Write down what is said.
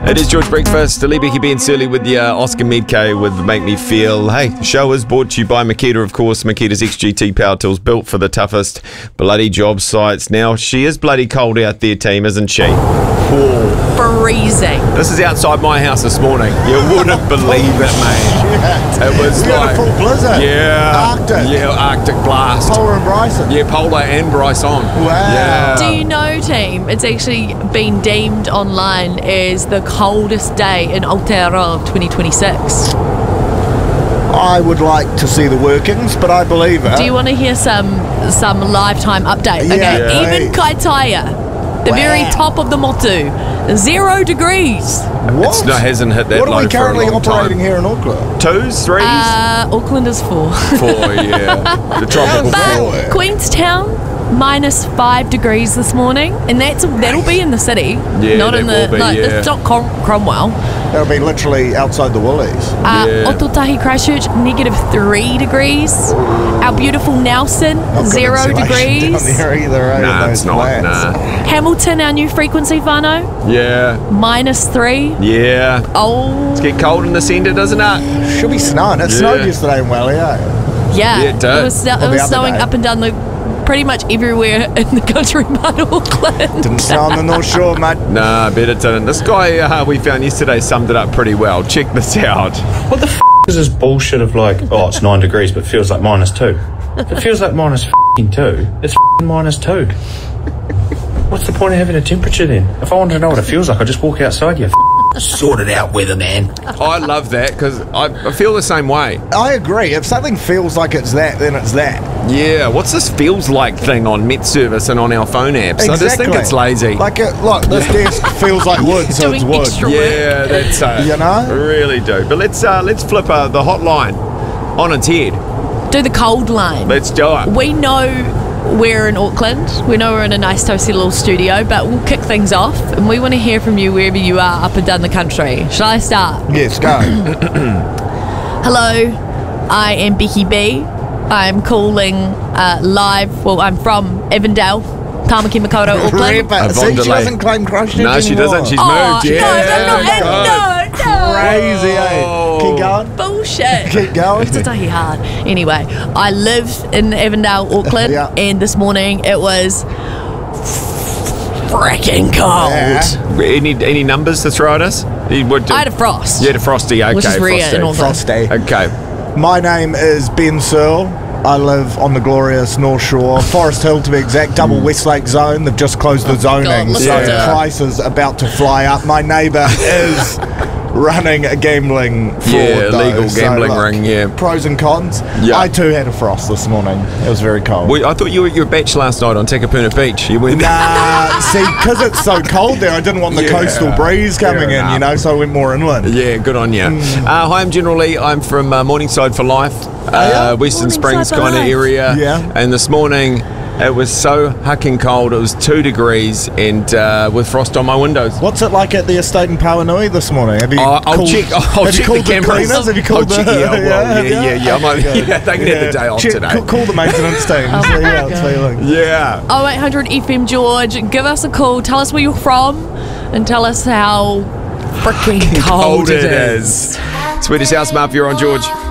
It is George Breakfast, Lee Becky Ben Surly with the Oscar Medke with Make Me Feel. Hey, the show is brought to you by Makita, of course. Makita's XGT power tools built for the toughest bloody job sites. Now, she is bloody cold out there, team, isn't she? Freezing. This is outside my house this morning. You wouldn't believe it, mate. It was We had a full blizzard. Yeah. Arctic. Yeah, Arctic blast. Polar and Bryson. Yeah, Polar and Bryce on. Wow. Yeah. Do you know, team, it's actually been deemed online as the coldest day in Aotearoa of 2026. I would like to see the workings, but I believe it. Do you want to hear some lifetime update? Yeah, Okay, even please. Kaitaia, the Wow. very top of the motu, 0 degrees. What? Hasn't hit that What low are we currently for a long operating time. here in Auckland? 2s, 3s? Auckland is 4. 4, yeah. The tropical But- 4. But Queenstown, -5 degrees this morning, and that'll be in the city, Yeah, not in that the will be, yeah. it's not Cromwell. That'll be literally outside the Woolies. Yeah. Ototahi Christchurch, -3 degrees. Our beautiful Nelson, Not good 0 insulation degrees. down there either, eh, in Nah, those it's not. flats. Nah. Hamilton, our new frequency whānau, Yeah. -3. Yeah. Oh, It's get cold in the centre, doesn't it? Should be snowing. It Yeah. snowed yesterday in Welly, eh? yeah. Yeah, it did. It was Or the other snowing day. up and down pretty much everywhere in the country but Auckland. Didn't snow on the North Shore, mate. Nah, bet it didn't. This guy we found yesterday summed it up pretty well. Check this out. What the is this bullshit of like, oh, it's 9 degrees, but feels like -2? If it feels like -2, it's -2. What's the point of having a temperature then? If I wanted to know what it feels like, I just walk outside. You sort it out, weatherman. I love that because I feel the same way. I agree. If something feels like it's that, then it's that. Yeah, what's this feels like thing on Met Service and on our phone apps? I just think it's lazy. Like, look, this desk feels like wood, so it's Doing wood. extra Yeah, that's You know? really do. But let's flip the hotline on its head. Do the cold line. Let's do it. We know we're in Auckland. We know we're in a nice toasty little studio, but we'll kick things off and we want to hear from you wherever you are up and down the country. Shall I start? Yes, go. Hello, I am Becky B. I'm calling live. Well, I'm from Evandale, Tamaki Makaurau, Auckland. Ripper. See, she Vondelay. doesn't claim Christchurch No, she anymore. doesn't. She's Oh, moved. Yeah, no, no. Crazy, eh? Keep going. Bullshit. Keep going. It's totally hard. Anyway, I live in Evandale, Auckland, Yeah. and this morning it was freaking cold. Yeah. Any numbers to throw at us? I had a frost. You had a frosty. Okay, Which is rare frosty. in Auckland. Frosty. Okay. My name is Ben Searle. I live on the glorious North Shore, Forest Hill to be exact, double Westlake zone. They've just closed the zoning, God, look so at that. price is about to fly up. My neighbour is running a gambling fraud, Yeah, though, legal so, gambling look, ring, yeah. Pros and cons. Yeah. I too had a frost this morning. It was very cold. Well, I thought you were at your beach last night on Takapuna Beach. You went Nah, see, because it's so cold there, I didn't want the Yeah, coastal breeze coming fair in, enough. you know, so I went more inland. Yeah, good on you. Hi, I'm General Lee. I'm from Morningside for Life, yeah? Western Morningside Springs for kind of life. area. Yeah. And this morning, it was so hucking cold. It was 2 degrees and with frost on my windows. What's it like at the estate in Pauanui this morning? Have you I'll called, check. I'll have check you called the cameras. cleaners? Have you called I'll check, yeah, well, yeah. I might, Okay. yeah, they can have the day off Check- today. Call the maintenance team. Oh See my how it's God. feeling. Yeah. 0800 FM George, give us a call. Tell us where you're from and tell us how freaking cold it is. Swedish House Mafia on George.